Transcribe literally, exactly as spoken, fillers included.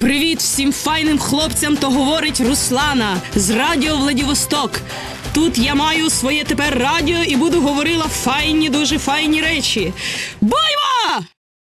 Привіт всім файним хлопцям, то говорить Руслана з радіо Владивосток. Тут я маю своє тепер радіо і буду говорила файні, дуже файні речі. Бой!